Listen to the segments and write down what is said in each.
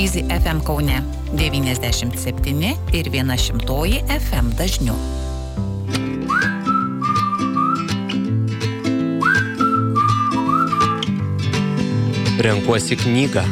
Easy FM Kaune 97 ir 100 FM dažniu. Renkuosi knygą.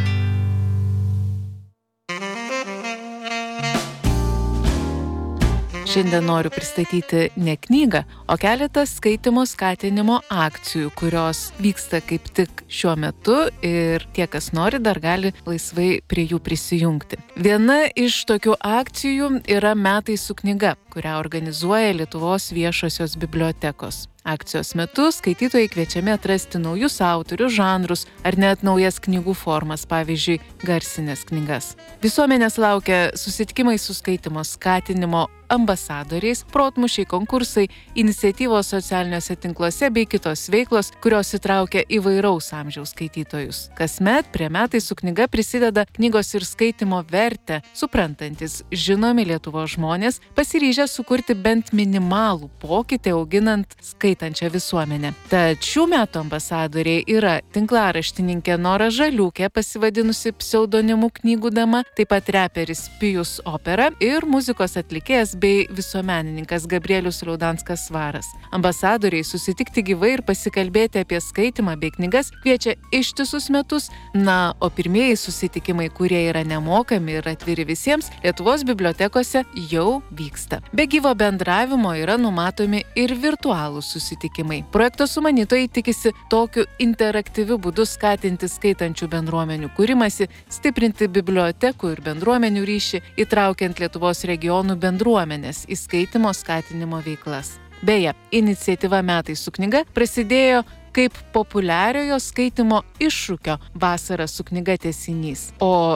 Šiandien noriu pristatyti ne knygą, o keletą skaitymo skatinimo akcijų, kurios vyksta kaip tik šiuo metu ir tie, kas nori, dar gali laisvai prie jų prisijungti. Viena iš tokių akcijų yra Metai su knyga, kurią organizuoja Lietuvos viešosios bibliotekos. Akcijos metu skaitytojai kviečiami atrasti naujus autorius, žanrus ar net naujas knygų formas, pavyzdžiui, garsinės knygas. Visuomenės laukia susitikimai su skaitymo skatinimo ambasadoriais, protmūšiai, konkursai, iniciatyvos socialiniuose tinkluose bei kitos veiklos, kurios įtraukia įvairaus amžiaus skaitytojus. Kasmet prie Metai su knyga prisideda knygos ir skaitymo vertę, suprantantis žinomi Lietuvos žmonės, pasiryžę sukurti bent minimalų pokytį auginant skaitančią visuomenę. Tad šių metų ambasadoriai yra tinklaraštininkė Nora Žaliūkė, pasivadinusi pseudonimu Knygų dama, taip pat reperis Pijus Opera ir muzikos atlikėjas bei visuomenininkas Gabrielius Liaudanskas Svaras. Ambasadoriai susitikti gyvai ir pasikalbėti apie skaitymą bei knygas kviečia ištisus metus, o pirmieji susitikimai, kurie yra nemokami ir atviri visiems, Lietuvos bibliotekose jau vyksta. Be gyvo bendravimo yra numatomi ir virtualūs susitikimai. Projekto sumanytojai tikisi tokiu interaktyviu būdu skatinti skaitančių bendruomenių kūrimasi, stiprinti bibliotekų ir bendruomenių ryšį, įtraukiant Lietuvos regionų bendruomenės į skaitymo skatinimo veiklas. Beje, iniciatyva Metai su knyga prasidėjo kaip populiariojo skaitymo iššūkio Vasara su knyga tęsinys, o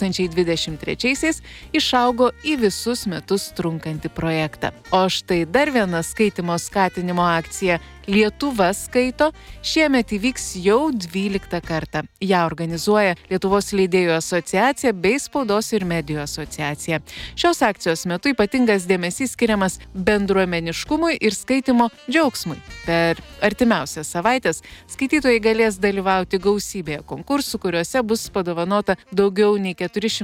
2023-aisiais išaugo į visus metus trunkantį projektą. O štai dar viena skaitymo skatinimo akcija Lietuva skaito šiemet įvyks jau 12 kartą. Ją organizuoja Lietuvos leidėjų asociacija bei Spaudos ir medijų asociacija. Šios akcijos metu ypatingas dėmesys skiriamas bendruomeniškumui ir skaitymo džiaugsmui. Per artimiausias savaitės skaitytojai galės dalyvauti gausybėje konkursų, kuriuose bus padovanota daugiau nei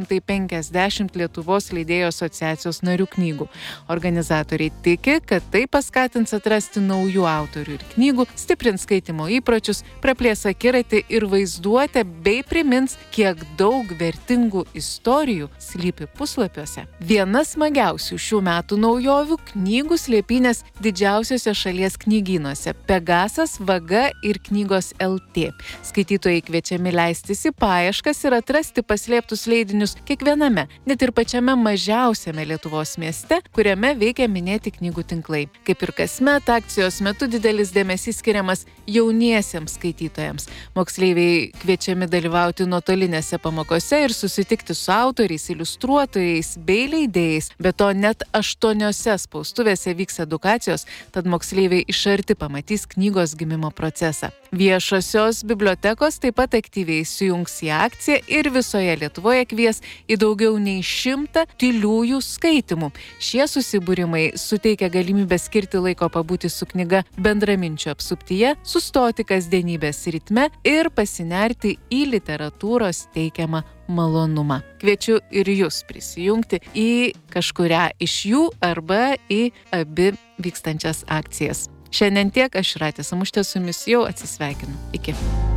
450 Lietuvos leidėjų asociacijos narių knygų. Organizatoriai tiki, kad tai paskatins atrasti naujų autorių ir knygų, stiprins skaitymo įpročius, praplės akiratį ir vaizduotę bei primins, kiek daug vertingų istorijų slypi puslapiuose. Viena smagiausių šių metų naujovių – knygų slėpynės didžiausiose šalies knygynuose – Pegasas, Vaga ir Knygos LT. Skaitytojai kviečiami leistis į paieškas ir atrasti paslėptus leidinius kiekviename, net ir pačiame mažiausiame Lietuvos mieste, kuriame veikia minėti knygų tinklai. Kaip ir kasmet, akcijos metu didelis dėmesys skiriamas jauniesiems skaitytojams. Moksleiviai kviečiami dalyvauti nuotolinėse pamokose ir susitikti su autoriais, iliustruotojais bei leidėjais. Be to, net 8 spaustuvėse vyks edukacijos, tad moksleiviai iš arti pamatys knygos gimimo procesą. Viešosios bibliotekos taip pat aktyviai įsijungs į akciją ir visoje Lietuvoje kvies į daugiau nei 100 tyliųjų skaitymų. Šie susibūrimai suteikia galimybę skirti laiko pabūti su knyga bendraminčių apsuptyje, sustoti kasdienybės ritme ir pasinerti į literatūros teikiamą malonumą. Kviečiu ir jūs prisijungti į kažkurią iš jų arba į abi vykstančias akcijas. Šiandien tiek, aš Jūratė Samuštė su jumis jau atsisveikinu. Iki.